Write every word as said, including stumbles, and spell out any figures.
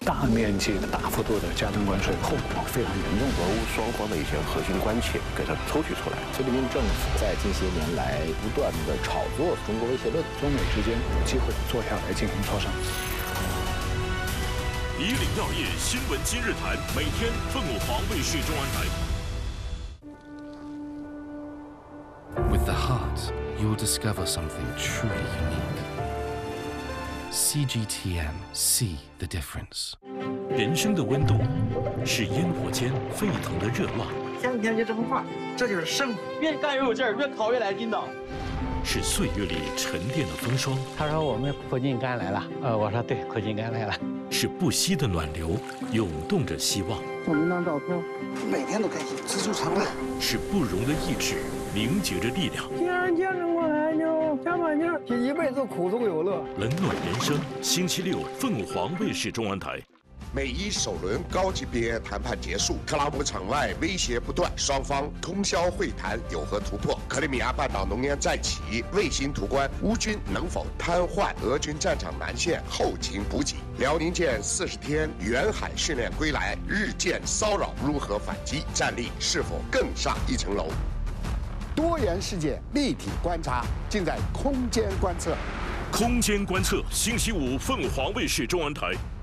大面积的、大幅度的加征关税，后果非常严重。 俄乌双方的一些核心关切给它抽取出来。 习近平政府在近些年来不断的炒作中国威胁论， 中美之间有机会坐下来进行磋商。 以岭药业新闻今日谈，每天凤凰卫视中文台。 With the heart, you'll discover something truly unique. C G T M, see the difference. 人生的温度是烟火间沸腾的热浪， 天天就这么画，这就是生活。越干越有劲儿，越烤越来劲道。 是岁月里沉淀的风霜。 他说我们苦尽甘来了，呃，我说对，苦尽甘来了。 是不息的暖流，涌动着希望。 送您张照片，每天都开心，知足常乐。 是不容的意志，凝结着力量。 既然坚持过来，就加把劲儿，这一辈子苦中有乐。 冷暖人生，星期六凤凰卫视中文台。 美伊首轮高级别谈判结束，特朗普场外威胁不断，双方通宵会谈有何突破？克里米亚半岛浓烟再起，卫星图关，乌军能否瘫痪俄军战场南线后勤补给？辽宁舰四十天远海训练归来，日舰骚扰如何反击？战力是否更上一层楼？ 多元世界立体观察，尽在空间观测。 空间观测，星期五凤凰卫视中文台。